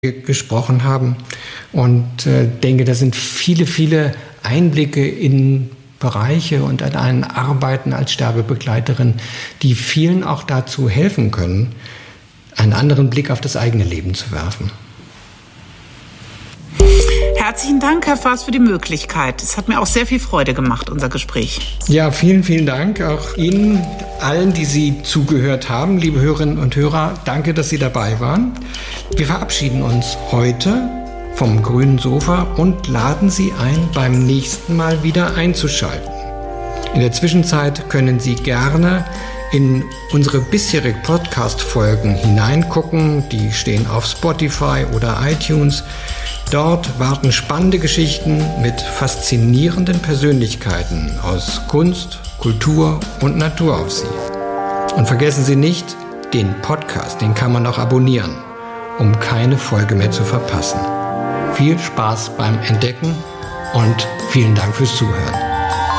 gesprochen haben und denke, da sind viele, viele Einblicke in Bereiche und an ein Arbeiten als Sterbebegleiterin, die vielen auch dazu helfen können, einen anderen Blick auf das eigene Leben zu werfen. Herzlichen Dank, Herr Faas, für die Möglichkeit. Es hat mir auch sehr viel Freude gemacht, unser Gespräch. Ja, vielen, vielen Dank auch Ihnen, allen, die Sie zugehört haben, liebe Hörerinnen und Hörer. Danke, dass Sie dabei waren. Wir verabschieden uns heute vom grünen Sofa und laden Sie ein, beim nächsten Mal wieder einzuschalten. In der Zwischenzeit können Sie gerne in unsere bisherigen Podcast-Folgen hineingucken. Die stehen auf Spotify oder iTunes. Dort warten spannende Geschichten mit faszinierenden Persönlichkeiten aus Kunst, Kultur und Natur auf Sie. Und vergessen Sie nicht, den Podcast, den kann man auch abonnieren, um keine Folge mehr zu verpassen. Viel Spaß beim Entdecken und vielen Dank fürs Zuhören.